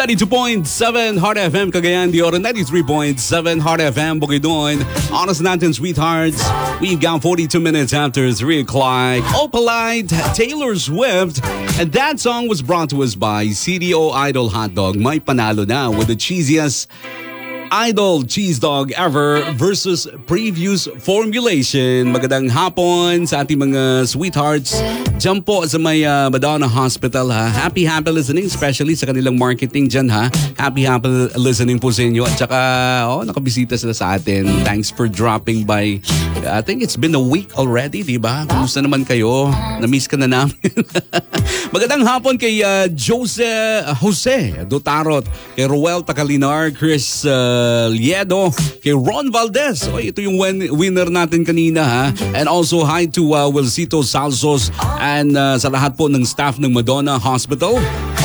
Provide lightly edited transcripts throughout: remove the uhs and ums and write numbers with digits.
92.7 Heart FM Cagayan de Oro, 93.7 Heart FM Bukidnon. Honest natin, sweethearts. We've got 42 minutes after 3 o'clock. Opalite, Taylor Swift. And that song was brought to us by CDO Idol Hotdog. May panalo na with the cheesiest Idol cheese dog ever versus previous formulation. Magandang hapon sa ating mga sweethearts. Diyan po sa may Madonna Hospital, ha. Happy listening, especially sa kanilang marketing dyan, ha. Happy listening po sa inyo. At saka, nakabisita sila sa atin. Thanks for dropping by. I think it's been a week already, di ba? Kumusta naman kayo? Na-miss ka na namin. Magandang hapon kay Jose Dutarot, kay Roel Tacalinar, Chris Liedo, kay Ron Valdez. Ito yung winner natin kanina, ha. And also hi to Wilcito Salsos and sa lahat po ng staff ng Madonna Hospital.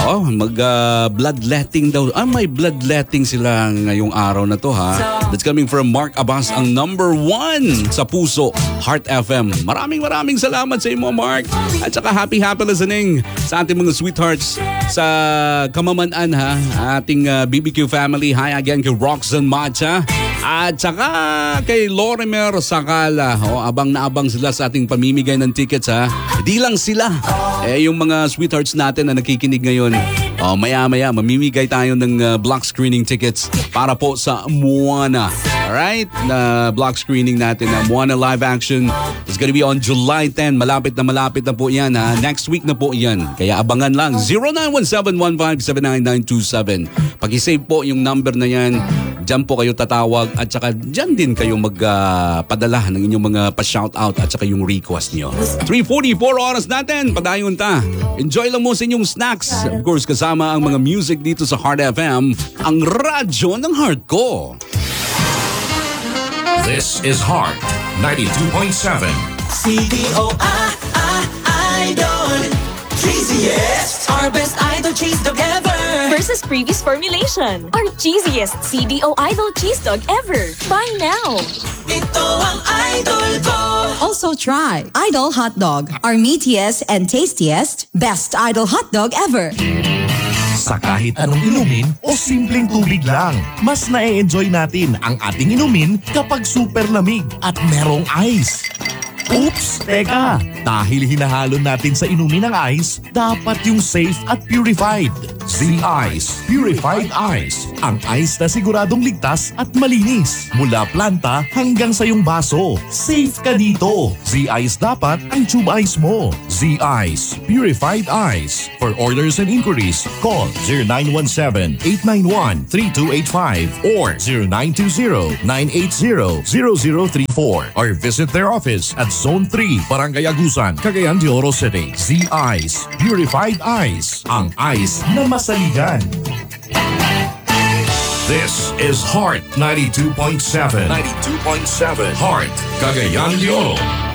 Bloodletting daw. May bloodletting sila ngayong araw na to, ha. That's coming from Mark Abbas, ang number 1 sa puso, Heart FM. Maraming salamat sa inyo, Mark. At saka happy listening sa ating mga sweethearts sa Kamamanan, ha. Ating BBQ family. Hi again kay Roxanne Macha. At saka kay Lorimer Sakala. Abang na abang sila sa ating pamimigay ng tickets, ha. Di lang sila. Yung mga sweethearts natin na nakikinig ngayon, maya-maya mamimigay tayo ng block screening tickets para po sa Moana. Alright? Na block screening natin na Moana live action. It's gonna be on July 10. Malapit na po yan, ha. Next week na po yan. Kaya abangan lang. 0917-1579927. Pag-isave po yung number na yan. Diyan po kayo tatawag at saka diyan din kayo magpadala ng inyong mga pa-shoutout at saka yung request nyo. 3:44 oras natin. Padayon ta. Enjoy lang mo sa inyong snacks. Of course, kasama ang mga music dito sa Heart FM, ang radyo ng heart ko. This is Heart 92.7. CDO Idol. Cheesiest. Our best idol cheese dog ever. Versus previous formulation. Our cheesiest CDO Idol cheese dog ever. Buy now. Ito ang idol ko. Also try Idol Hot Dog, our meatiest and tastiest best Idol Hot Dog ever. Sa kahit anong inumin o simpleng tubig lang, mas na-enjoy natin ang ating inumin kapag super lamig at merong ice. Oops! Teka! Dahil hinahalo natin sa inumin ng ice, dapat yung safe at purified. Z-Ice Purified Ice. Ang ice na siguradong ligtas at malinis. Mula planta hanggang sa iyong baso. Safe ka dito. Z-Ice dapat ang tube ice mo. Z-Ice Purified Ice. For orders and inquiries, call 0917-891-3285 or 0920-980-0034 or visit their office at Zone 3, Barangay Agusan, Cagayan de Oro City. Z-Ice Purified Ice. Ang ice na masaligan. This is Heart 92.7. 92.7 Heart, Cagayan de Oro.